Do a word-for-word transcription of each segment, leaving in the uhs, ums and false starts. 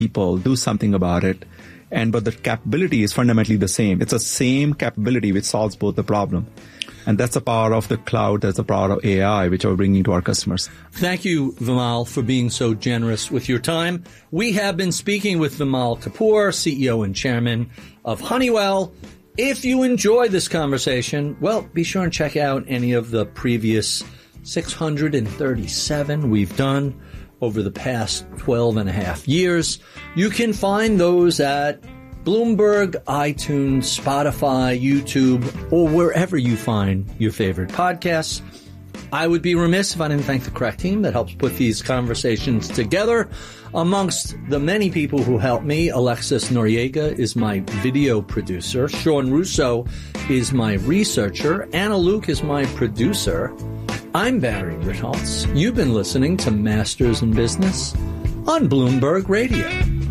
people do something about it. And but the capability is fundamentally the same. It's the same capability which solves both the problem. And that's the power of the cloud. That's the power of A I, which we're bringing to our customers. Thank you, Vimal, for being so generous with your time. We have been speaking with Vimal Kapur, C E O and Chairman of Honeywell. If you enjoy this conversation, well, be sure and check out any of the previous six hundred thirty-seven we've done over the past twelve and a half years. You can find those at Bloomberg, iTunes, Spotify, YouTube, or wherever you find your favorite podcasts. I would be remiss if I didn't thank the correct team that helps put these conversations together. Amongst the many people who help me, Alexis Noriega is my video producer. Sean Russo is my researcher. Anna Luke is my producer. I'm Barry Ritholtz. You've been listening to Masters in Business on Bloomberg Radio.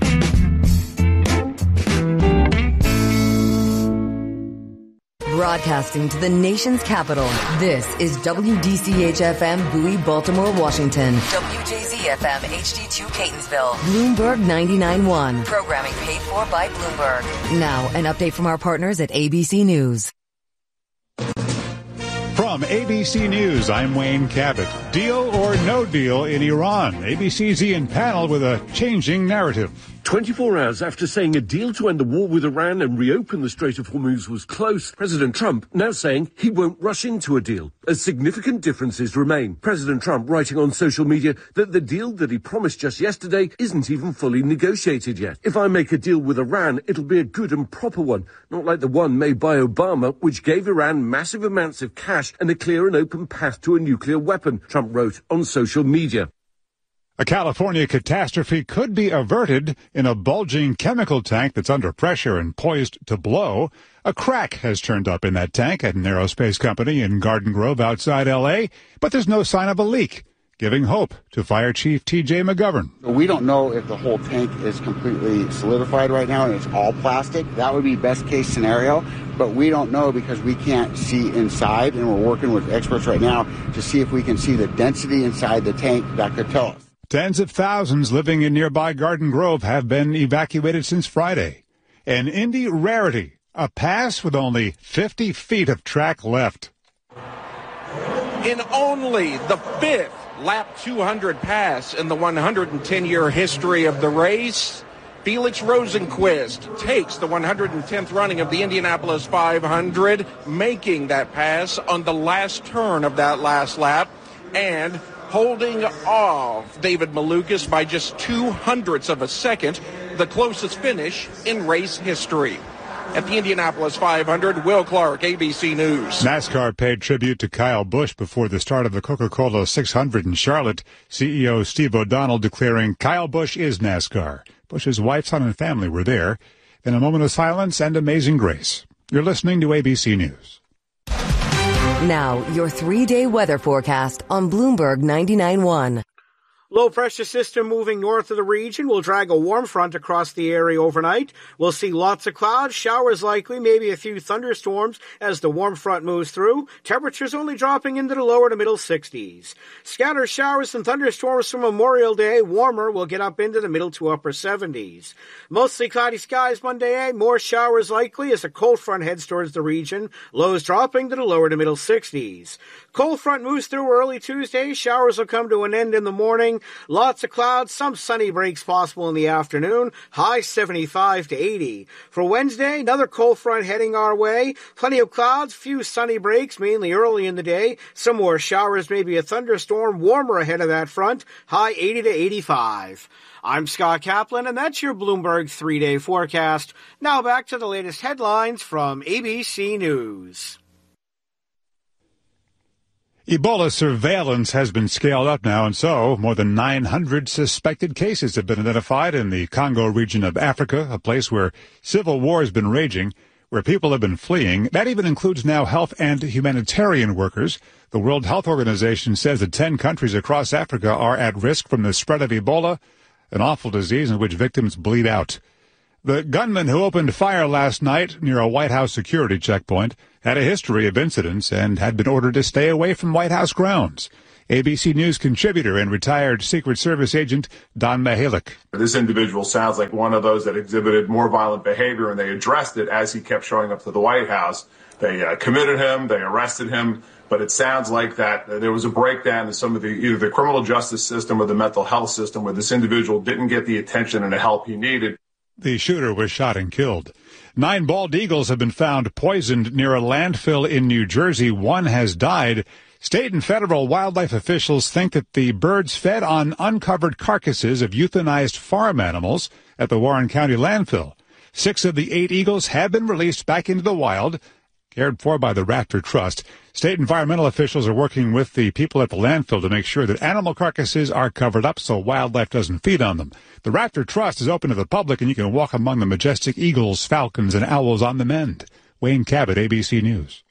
Broadcasting to the nation's capital, this is W D C H F M Bowie, Baltimore, Washington. W J Z F M H D two Catonsville. Bloomberg ninety-nine point one. Programming paid for by Bloomberg. Now, an update from our partners at A B C News. From A B C News, I'm Wayne Cabot. Deal or no deal in Iran? A B C's Ian Pannell with a changing narrative. twenty-four hours after saying a deal to end the war with Iran and reopen the Strait of Hormuz was close, President Trump now saying he won't rush into a deal, as significant differences remain. President Trump writing on social media that the deal that he promised just yesterday isn't even fully negotiated yet. If I make a deal with Iran, it'll be a good and proper one, not like the one made by Obama, which gave Iran massive amounts of cash and a clear and open path to a nuclear weapon, Trump wrote on social media. A California catastrophe could be averted in a bulging chemical tank that's under pressure and poised to blow. A crack has turned up in that tank at an aerospace company in Garden Grove outside L A, but there's no sign of a leak, giving hope to Fire Chief T J McGovern. We don't know if the whole tank is completely solidified right now and it's all plastic. That would be best case scenario, but we don't know because we can't see inside, and we're working with experts right now to see if we can see the density inside the tank that could tell us. Tens of thousands living in nearby Garden Grove have been evacuated since Friday. An Indy rarity, a pass with only fifty feet of track left. In only the fifth lap two hundred pass in the one hundred ten year history of the race, Felix Rosenqvist takes the one hundred tenth running of the Indianapolis five hundred, making that pass on the last turn of that last lap and holding off David Malukas by just two hundredths of a second, the closest finish in race history. At the Indianapolis five hundred, Will Clark, A B C News. NASCAR paid tribute to Kyle Busch before the start of the Coca-Cola six hundred in Charlotte. C E O Steve O'Donnell declaring Kyle Busch is NASCAR. Busch's wife, son, and family were there. Then a moment of silence and amazing grace. You're listening to A B C News. Now, your three-day weather forecast on Bloomberg ninety-nine point one. Low-pressure system moving north of the region will drag a warm front across the area overnight. We'll see lots of clouds, showers likely, maybe a few thunderstorms as the warm front moves through. Temperatures only dropping into the lower to middle sixties. Scattered showers and thunderstorms for Memorial Day. Warmer will get up into the middle to upper seventies. Mostly cloudy skies Monday. More showers likely as a cold front heads towards the region. Lows dropping to the lower to middle sixties. Cold front moves through early Tuesday. Showers will come to an end in the morning. Lots of clouds, some sunny breaks possible in the afternoon. High seventy-five to eighty. For Wednesday, another cold front heading our way. Plenty of clouds, few sunny breaks, mainly early in the day. Some more showers, maybe a thunderstorm. Warmer ahead of that front. High eighty to eighty-five. I'm Scott Kaplan, and that's your Bloomberg three-day forecast. Now back to the latest headlines from A B C News. Ebola surveillance has been scaled up now, and so more than nine hundred suspected cases have been identified in the Congo region of Africa, a place where civil war has been raging, where people have been fleeing. That even includes now health and humanitarian workers. The World Health Organization says that ten countries across Africa are at risk from the spread of Ebola, an awful disease in which victims bleed out. The gunman who opened fire last night near a White House security checkpoint had a history of incidents and had been ordered to stay away from White House grounds. A B C News contributor and retired Secret Service agent Don Mihalik. This individual sounds like one of those that exhibited more violent behavior, and they addressed it as he kept showing up to the White House. They uh, committed him, they arrested him, but it sounds like that uh, there was a breakdown in some of the either the criminal justice system or the mental health system where this individual didn't get the attention and the help he needed. The shooter was shot and killed. Nine bald eagles have been found poisoned near a landfill in New Jersey. One has died. State and federal wildlife officials think that the birds fed on uncovered carcasses of euthanized farm animals at the Warren County landfill. Six of the eight eagles have been released back into the wild, cared for by the Raptor Trust. State environmental officials are working with the people at the landfill to make sure that animal carcasses are covered up so wildlife doesn't feed on them. The Raptor Trust is open to the public, and you can walk among the majestic eagles, falcons, and owls on the mend. Wayne Cabot, A B C News.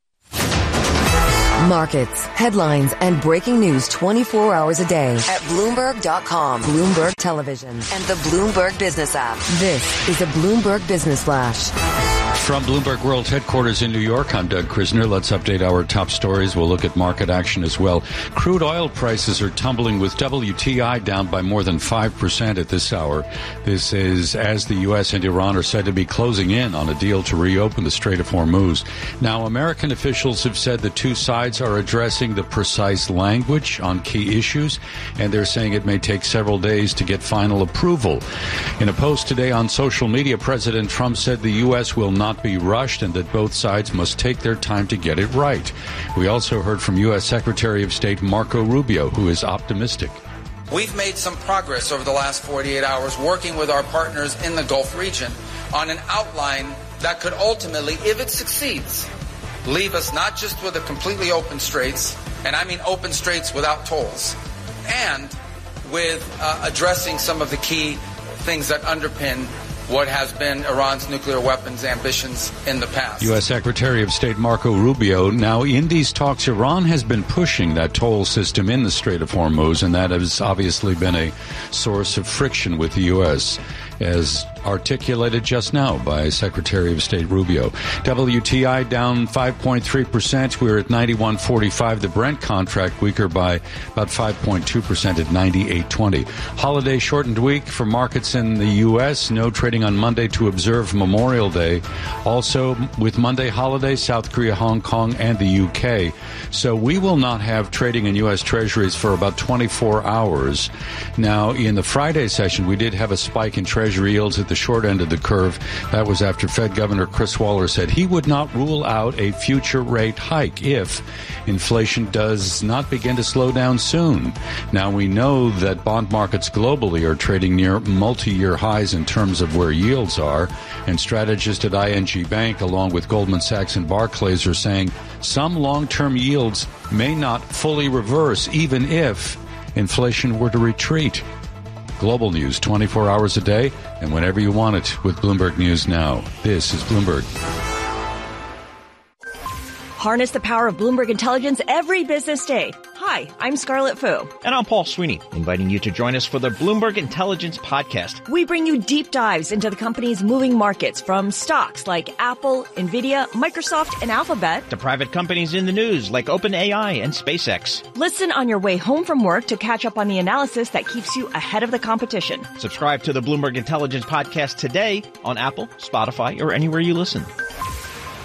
Markets, headlines, and breaking news twenty-four hours a day at Bloomberg dot com, Bloomberg Television, and the Bloomberg Business app. This is a Bloomberg Business Flash. From Bloomberg World Headquarters in New York, I'm Doug Krisner. Let's update our top stories. We'll look at market action as well. Crude oil prices are tumbling with W T I down by more than five percent at this hour. This is as the U S and Iran are said to be closing in on a deal to reopen the Strait of Hormuz. Now, American officials have said the two sides are addressing the precise language on key issues, and they're saying it may take several days to get final approval. In a post today on social media, President Trump said the U S will not be rushed and that both sides must take their time to get it right. We also heard from U S Secretary of State Marco Rubio, who is optimistic. We've made some progress over the last forty-eight hours working with our partners in the Gulf region on an outline that could ultimately, if it succeeds, leave us not just with a completely open straits, and I mean open straits without tolls, and with uh, addressing some of the key things that underpin what has been Iran's nuclear weapons ambitions in the past. U S Secretary of State Marco Rubio. Now, in these talks, Iran has been pushing that toll system in the Strait of Hormuz, and that has obviously been a source of friction with the U S, as articulated just now by Secretary of State Rubio. W T I down five point three percent. We're at ninety-one forty-five. The Brent contract weaker by about five point two percent at ninety-eight twenty. Holiday shortened week for markets in the U S. No trading on Monday to observe Memorial Day. Also, with Monday holiday, South Korea, Hong Kong, and the U K. So we will not have trading in U S Treasuries for about twenty-four hours. Now, in the Friday session, we did have a spike in Treasury yields at the short end of the curve. That was after Fed Governor Chris Waller said he would not rule out a future rate hike if inflation does not begin to slow down soon. Now, we know that bond markets globally are trading near multi-year highs in terms of where yields are, and strategists at I N G Bank, along with Goldman Sachs and Barclays, are saying some long-term yields may not fully reverse even if inflation were to retreat. Global news twenty-four hours a day and whenever you want it with Bloomberg News Now. This is Bloomberg. Harness the power of Bloomberg Intelligence every business day. Hi, I'm Scarlett Fu. And I'm Paul Sweeney, inviting you to join us for the Bloomberg Intelligence Podcast. We bring you deep dives into the company's moving markets, from stocks like Apple, Nvidia, Microsoft, and Alphabet, to private companies in the news like OpenAI and SpaceX. Listen on your way home from work to catch up on the analysis that keeps you ahead of the competition. Subscribe to the Bloomberg Intelligence Podcast today on Apple, Spotify, or anywhere you listen.